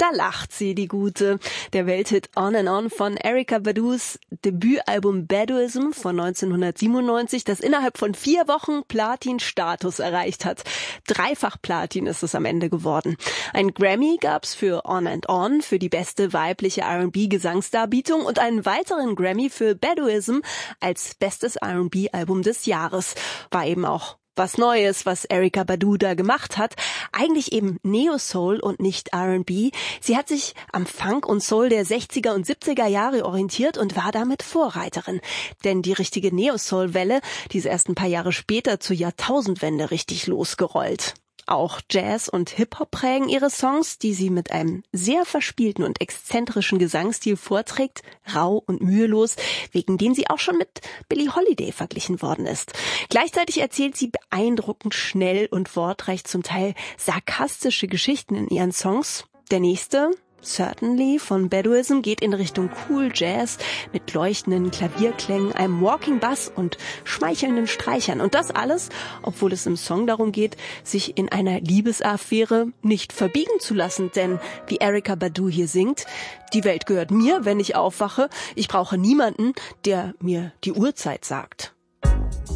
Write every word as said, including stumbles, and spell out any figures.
da lacht sie, die Gute. Der Welthit On and On von Erykah Badu's Debütalbum Baduizm von neunzehnhundertsiebenundneunzig, das innerhalb von vier Wochen Platin-Status erreicht hat. Dreifach Platin ist es am Ende geworden. Ein Grammy gab's für On and On, für die beste weibliche R and B-Gesangsdarbietung und einen weiteren Grammy für Baduizm als bestes R and B-Album des Jahres. War eben auch was Neues, was Erykah Badu da gemacht hat. Eigentlich eben Neo-Soul und nicht R and B. Sie hat sich am Funk und Soul der sechziger und siebziger Jahre orientiert und war damit Vorreiterin. Denn die richtige Neo-Soul-Welle, die ist erst ein paar Jahre später zur Jahrtausendwende richtig losgerollt. Auch Jazz und Hip-Hop prägen ihre Songs, die sie mit einem sehr verspielten und exzentrischen Gesangsstil vorträgt, rau und mühelos, wegen dem sie auch schon mit Billie Holiday verglichen worden ist. Gleichzeitig erzählt sie beeindruckend schnell und wortreich zum Teil sarkastische Geschichten in ihren Songs. Der nächste, Certainly von Baduizm, geht in Richtung Cool Jazz mit leuchtenden Klavierklängen, einem Walking Bass und schmeichelnden Streichern. Und das alles, obwohl es im Song darum geht, sich in einer Liebesaffäre nicht verbiegen zu lassen. Denn wie Erykah Badu hier singt, die Welt gehört mir, wenn ich aufwache. Ich brauche niemanden, der mir die Uhrzeit sagt.